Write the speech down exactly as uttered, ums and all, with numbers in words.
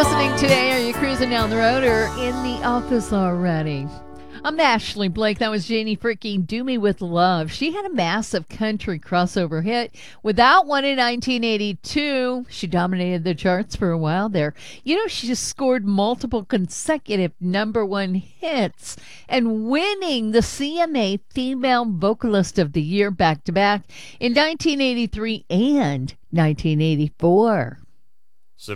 listening today? Are you cruising down the road or in the office already? I'm Ashley Blake. That was Janie Fricking, Do Me With Love. She had a massive country crossover hit. Without one in nineteen eighty-two, she dominated the charts for a while there. You know, she just scored multiple consecutive number one hits and winning the C M A Female Vocalist of the Year back-to-back in nineteen eighty-three and nineteen eighty-four.